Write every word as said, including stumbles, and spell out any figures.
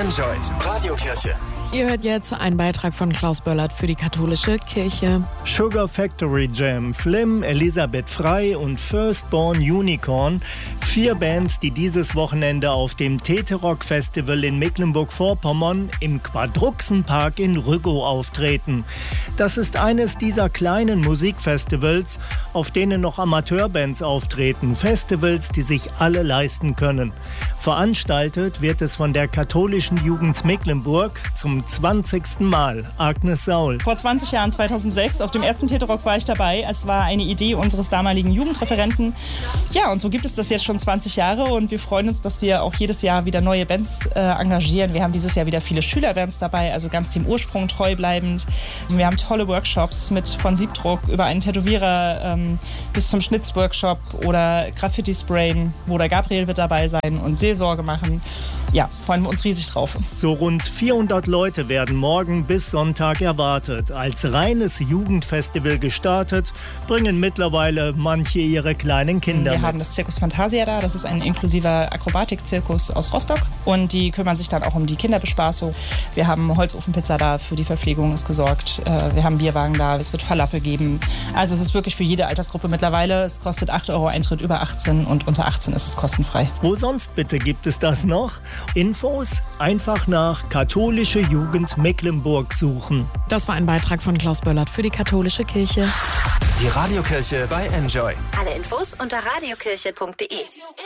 Enjoy Radiokirche. Ihr hört jetzt einen Beitrag von Klaus Böllert für die katholische Kirche. Sugar Factory Jam, Flim, Elisabeth Frey und Firstborn Unicorn. Vier Bands, die dieses Wochenende auf dem Teterock Festival in Mecklenburg-Vorpommern im Quadruxenpark in Rüggow auftreten. Das ist eines dieser kleinen Musikfestivals, auf denen noch Amateurbands auftreten. Festivals, die sich alle leisten können. Veranstaltet wird es von der katholischen Jugend Mecklenburg zum zwanzigsten Mal. Agnes Saul. Vor zwanzig Jahren, zweitausendsechs, auf dem ersten Teterock war ich dabei. Es war eine Idee unseres damaligen Jugendreferenten. Ja, und so gibt es das jetzt schon zwanzig Jahre und wir freuen uns, dass wir auch jedes Jahr wieder neue Bands äh, engagieren. Wir haben dieses Jahr wieder viele Schülerbands dabei, also ganz dem Ursprung treu bleibend. Wir haben tolle Workshops mit von Siebdruck über einen Tätowierer ähm, bis zum Schnitzworkshop oder Graffiti-Sprayen, wo der Gabriel wird dabei sein und Seelsorge machen. Ja, freuen wir uns riesig drauf. So rund vierhundert Leute werden morgen bis Sonntag erwartet. Als reines Jugendfestival gestartet, bringen mittlerweile manche ihre kleinen Kinder Wir mit. haben das Circus Fantasia da, das ist ein inklusiver Akrobatik-Zirkus aus Rostock und die kümmern sich dann auch um die Kinderbespaßung. Wir haben Holzofenpizza da, für die Verpflegung ist gesorgt. Wir haben Bierwagen da, es wird Falafel geben. Also es ist wirklich für jede Altersgruppe mittlerweile. Es kostet acht Euro Eintritt über achtzehn und unter achtzehn ist es kostenfrei. Wo sonst bitte gibt es das noch? Infos einfach nach katholische Jugend Mecklenburg suchen. Das war ein Beitrag von Klaus Böllert für die katholische Kirche. Die Radiokirche bei Enjoy. Alle Infos unter radiokirche punkt de.